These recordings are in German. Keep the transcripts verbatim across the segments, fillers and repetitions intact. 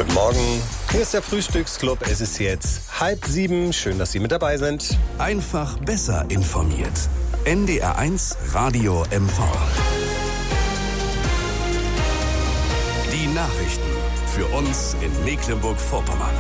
Guten Morgen, hier ist der Frühstücksclub. Es ist jetzt halb sieben. Schön, dass Sie mit dabei sind. Einfach besser informiert. N D R eins Radio M V. Die Nachrichten für uns in Mecklenburg-Vorpommern.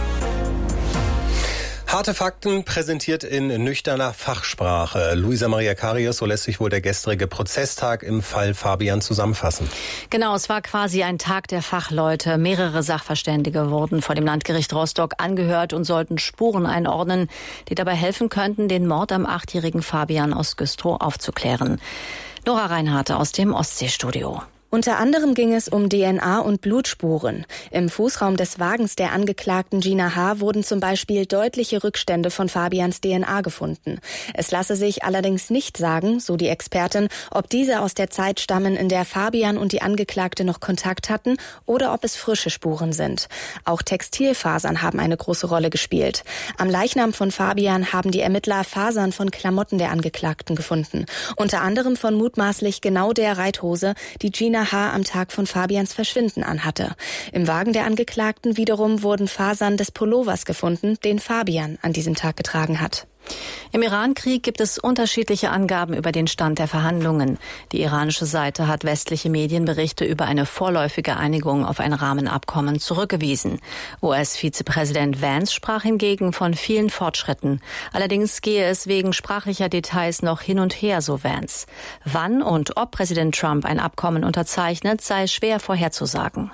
Harte Fakten präsentiert in nüchterner Fachsprache. Luisa Maria Karius, so lässt sich wohl der gestrige Prozesstag im Fall Fabian zusammenfassen. Genau, es war quasi ein Tag der Fachleute. Mehrere Sachverständige wurden vor dem Landgericht Rostock angehört und sollten Spuren einordnen, die dabei helfen könnten, den Mord am achtjährigen Fabian aus Güstrow aufzuklären. Nora Reinhardt aus dem Ostseestudio. Unter anderem ging es um D N A und Blutspuren. Im Fußraum des Wagens der Angeklagten Gina H. wurden zum Beispiel deutliche Rückstände von Fabians D N A gefunden. Es lasse sich allerdings nicht sagen, so die Expertin, ob diese aus der Zeit stammen, in der Fabian und die Angeklagte noch Kontakt hatten, oder ob es frische Spuren sind. Auch Textilfasern haben eine große Rolle gespielt. Am Leichnam von Fabian haben die Ermittler Fasern von Klamotten der Angeklagten gefunden. Unter anderem von mutmaßlich genau der Reithose, die Gina H. am Tag von Fabians Verschwinden anhatte. Im Wagen der Angeklagten wiederum wurden Fasern des Pullovers gefunden, den Fabian an diesem Tag getragen hat. Im Irankrieg gibt es unterschiedliche Angaben über den Stand der Verhandlungen. Die iranische Seite hat westliche Medienberichte über eine vorläufige Einigung auf ein Rahmenabkommen zurückgewiesen. U S-Vizepräsident Vance sprach hingegen von vielen Fortschritten. Allerdings gehe es wegen sprachlicher Details noch hin und her, so Vance. Wann und ob Präsident Trump ein Abkommen unterzeichnet, sei schwer vorherzusagen.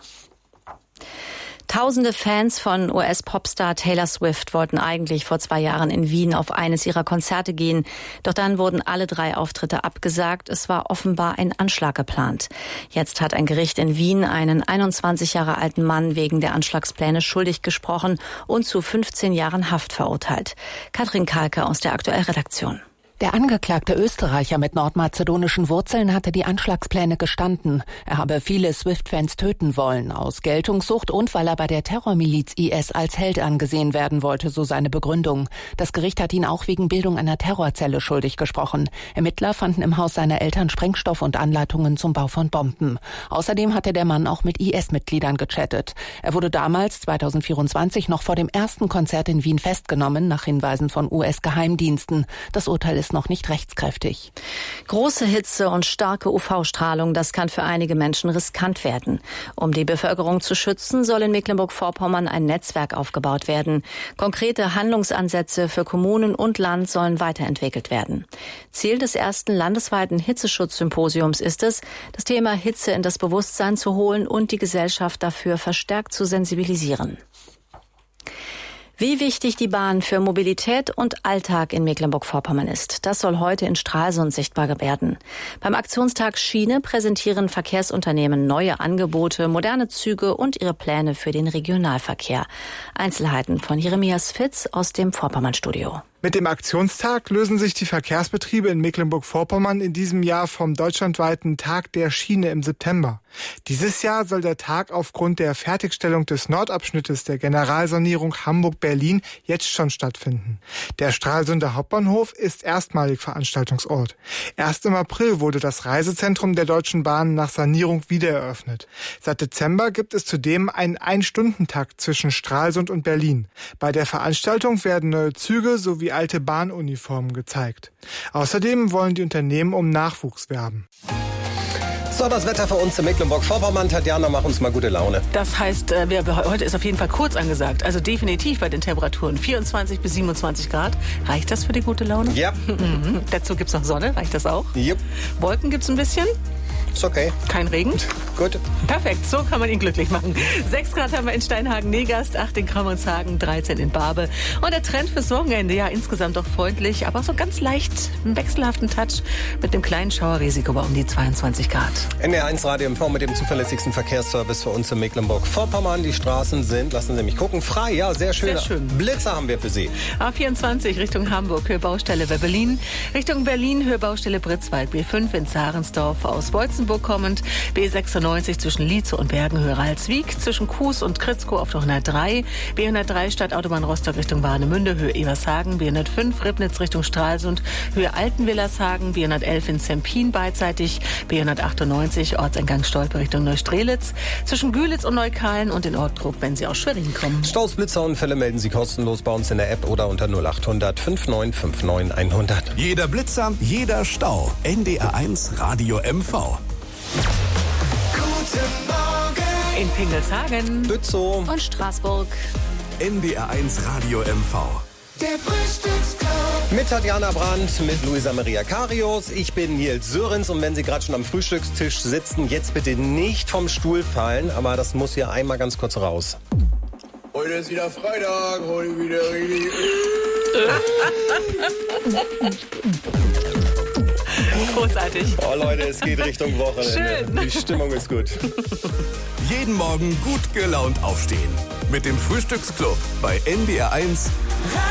Tausende Fans von U S-Popstar Taylor Swift wollten eigentlich vor zwei Jahren in Wien auf eines ihrer Konzerte gehen. Doch dann wurden alle drei Auftritte abgesagt. Es war offenbar ein Anschlag geplant. Jetzt hat ein Gericht in Wien einen einundzwanzig Jahre alten Mann wegen der Anschlagspläne schuldig gesprochen und zu fünfzehn Jahren Haft verurteilt. Katrin Kalke aus der Aktuell-Redaktion. Der angeklagte Österreicher mit nordmazedonischen Wurzeln hatte die Anschlagspläne gestanden. Er habe viele Swift-Fans töten wollen, aus Geltungssucht und weil er bei der Terrormiliz I S als Held angesehen werden wollte, so seine Begründung. Das Gericht hat ihn auch wegen Bildung einer Terrorzelle schuldig gesprochen. Ermittler fanden im Haus seiner Eltern Sprengstoff und Anleitungen zum Bau von Bomben. Außerdem hatte der Mann auch mit I S-Mitgliedern gechattet. Er wurde damals, zweitausendvierundzwanzig, noch vor dem ersten Konzert in Wien festgenommen, nach Hinweisen von U S-Geheimdiensten. Das Urteil ist noch nicht rechtskräftig. Große Hitze und starke U V-Strahlung, das kann für einige Menschen riskant werden. Um die Bevölkerung zu schützen, soll in Mecklenburg-Vorpommern ein Netzwerk aufgebaut werden. Konkrete Handlungsansätze für Kommunen und Land sollen weiterentwickelt werden. Ziel des ersten landesweiten Hitzeschutzsymposiums ist es, das Thema Hitze in das Bewusstsein zu holen und die Gesellschaft dafür verstärkt zu sensibilisieren. Wie wichtig die Bahn für Mobilität und Alltag in Mecklenburg-Vorpommern ist, das soll heute in Stralsund sichtbar werden. Beim Aktionstag Schiene präsentieren Verkehrsunternehmen neue Angebote, moderne Züge und ihre Pläne für den Regionalverkehr. Einzelheiten von Jeremias Fitz aus dem Vorpommern-Studio. Mit dem Aktionstag lösen sich die Verkehrsbetriebe in Mecklenburg-Vorpommern in diesem Jahr vom deutschlandweiten Tag der Schiene im September. Dieses Jahr soll der Tag aufgrund der Fertigstellung des Nordabschnittes der Generalsanierung Hamburg-Berlin jetzt schon stattfinden. Der Stralsunder Hauptbahnhof ist erstmalig Veranstaltungsort. Erst im April wurde das Reisezentrum der Deutschen Bahn nach Sanierung wiedereröffnet. Seit Dezember gibt es zudem einen Ein-Stunden-Takt zwischen Stralsund und Berlin. Bei der Veranstaltung werden neue Züge sowie alte Bahnuniformen gezeigt. Außerdem wollen die Unternehmen um Nachwuchs werben. So, das Wetter für uns in Mecklenburg-Vorpommern. Tatjana, mach uns mal gute Laune. Das heißt, wir, heute ist auf jeden Fall kurz angesagt. Also definitiv bei den Temperaturen. vierundzwanzig bis siebenundzwanzig Grad. Reicht das für die gute Laune? Ja. Mhm. Dazu gibt's noch Sonne. Reicht das auch? Jupp. Wolken gibt's ein bisschen. Ist okay. Kein Regen? Gut. Perfekt, so kann man ihn glücklich machen. sechs Grad haben wir in Steinhagen-Negast, acht in Krammelshagen, dreizehn in Barbe. Und der Trend fürs Wochenende, ja, insgesamt doch freundlich, aber so ganz leicht einen wechselhaften Touch mit dem kleinen Schauerrisiko bei um die zweiundzwanzig Grad. N D R eins Radio M V mit dem zuverlässigsten Verkehrsservice für uns in Mecklenburg-Vorpommern. Die Straßen sind, lassen Sie mich gucken, frei. Ja, sehr schön. Sehr schön. Blitzer haben wir für Sie. A vierundzwanzig Richtung Hamburg, Höhe Baustelle bei Berlin. Richtung Berlin, Höhe Baustelle Britzwald, B fünf in Zahrensdorf aus Bolzen Weißenburg kommend. B sechsundneunzig zwischen Lietze und Bergen-Höhe-Ralswiek. Zwischen Kues und Kritzkow auf der hundertdrei. B hundertdrei Stadtautobahn Rostock Richtung Warnemünde, Höhe Evershagen. B hundertfünf Ribnitz Richtung Stralsund, Höhe Altenwillershagen. B hundertelf in Zempin beidseitig. B hundertachtundneunzig Ortseingang Stolpe Richtung Neustrelitz. Zwischen Gülitz und Neukalen und in Ortrup, wenn Sie aus Schwerin kommen. Staus, Blitzerunfälle melden Sie kostenlos bei uns in der App oder unter null achthundert fünfundneunzig neunundfünfzig hundert. Jeder Blitzer, jeder Stau. N D R eins Radio M V. Guten Morgen In Pingelshagen, Bützow Und Straßburg. N D R eins Radio M V. Der Frühstücksclub. mit Tatjana Brandt, mit Luisa Maria Karius. Ich bin Nils Sörens und wenn Sie gerade schon am Frühstückstisch sitzen, jetzt bitte nicht vom Stuhl fallen, aber das muss hier einmal ganz kurz raus. Heute ist wieder Freitag, heute wieder richtig. großartig. Oh Leute, es geht Richtung Wochenende. Schön. Die Stimmung ist gut. Jeden Morgen gut gelaunt aufstehen. Mit dem Frühstücksclub bei N D R eins